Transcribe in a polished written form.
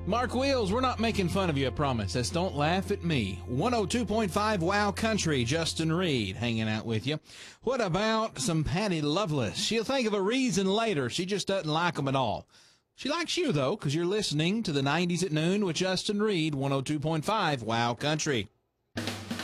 Mark Wheels, we're not making fun of you, I promise. Just don't laugh at me. 102.5 Wow Country, Justin Reed hanging out with you. What about some Patty Loveless? She'll think of a reason later. She just doesn't like them at all. She likes you, though, because you're listening to the 90s at noon with Justin Reed, 102.5 Wow Country.